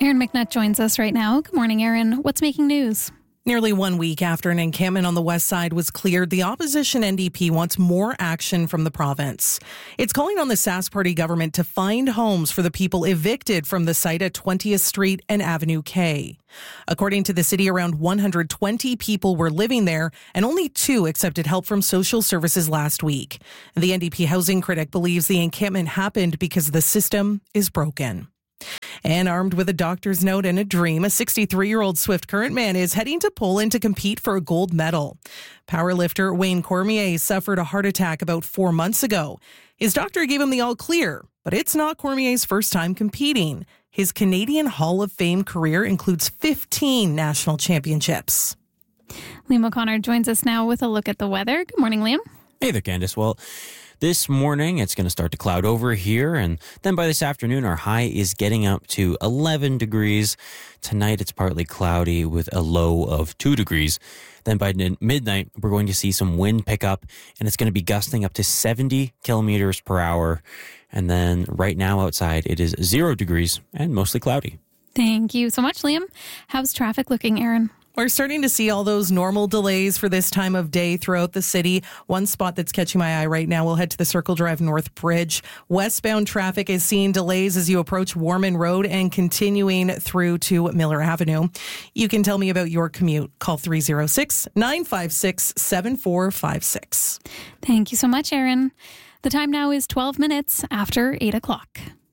Erin McNutt joins us right now. Good morning, Erin. What's making news? Nearly 1 week after an encampment on the west side was cleared, the opposition NDP wants more action from the province. It's calling on the Sask Party government to find homes for the people evicted from the site at 20th Street and Avenue K. According to the city, around 120 people were living there, and only 2 accepted help from social services last week. The NDP housing critic believes the encampment happened because the system is broken. And armed with a doctor's note and a dream, a 63-year-old Swift Current man is heading to Poland to compete for a gold medal. Powerlifter Wayne Cormier suffered a heart attack about 4 months ago. His doctor gave him the all clear, but it's not Cormier's first time competing. His Canadian Hall of Fame career includes 15 national championships. Liam O'Connor joins us now with a look at the weather. Good morning, Liam. Hey there, Candice. Well, this morning, it's going to start to cloud over here, and then by this afternoon, our high is getting up to 11 degrees. Tonight, it's partly cloudy with a low of 2 degrees. Then by midnight, we're going to see some wind pick up, and it's going to be gusting up to 70 kilometers per hour. And then right now outside, it is 0 degrees and mostly cloudy. Thank you so much, Liam. How's traffic looking, Erin? We're starting to see all those normal delays for this time of day throughout the city. One spot that's catching my eye right now, we'll head to the Circle Drive North Bridge. Westbound traffic is seeing delays as you approach Warman Road and continuing through to Miller Avenue. You can tell me about your commute. Call 306-956-7456. Thank you so much, Erin. The time now is 12 minutes after 8 o'clock.